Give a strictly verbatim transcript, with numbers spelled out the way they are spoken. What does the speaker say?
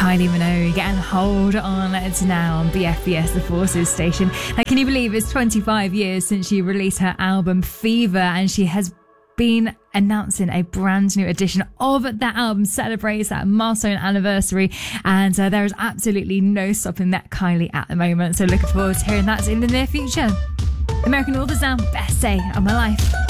Kylie Minogue and Hold On. It's now on B F B S, the Forces station. Now, can you believe it's twenty-five years since she released her album Fever, and she has been announcing a brand new edition of that album, celebrates that milestone anniversary, and uh, there is absolutely no stopping that Kylie at the moment, so looking forward to hearing that in the near future. American Authors now, Best Day of My Life.